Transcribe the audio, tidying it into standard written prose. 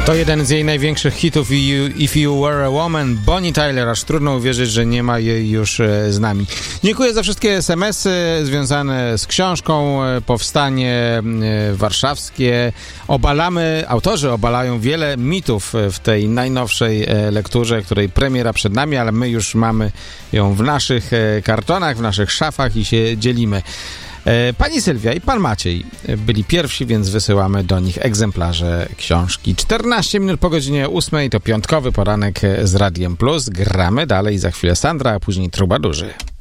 To jeden z jej największych hitów, If You Were a Woman, Bonnie Tyler, aż trudno uwierzyć, że nie ma jej już z nami. Dziękuję za wszystkie SMS-y związane z książką, powstanie warszawskie. Autorzy obalają wiele mitów w tej najnowszej lekturze, której premiera przed nami, ale my już mamy ją w naszych kartonach, w naszych szafach i się dzielimy. Pani Sylwia i pan Maciej byli pierwsi, więc wysyłamy do nich egzemplarze książki. 14 minut po godzinie 8 to piątkowy poranek z Radiem Plus. Gramy dalej, za chwilę Sandra, a później Trubadurzy.